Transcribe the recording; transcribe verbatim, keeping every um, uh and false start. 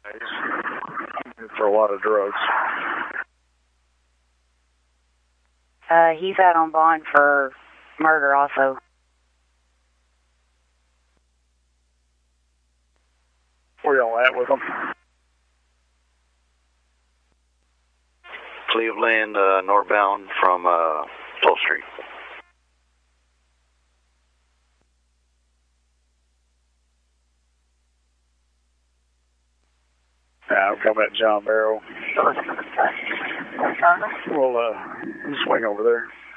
He's for a lot of drugs. Uh, he's out on bond for murder also. Where y'all at with him? Cleveland, uh, northbound from uh, twelfth Street. Yeah, I'll come at John Barrow. We'll uh, swing over there.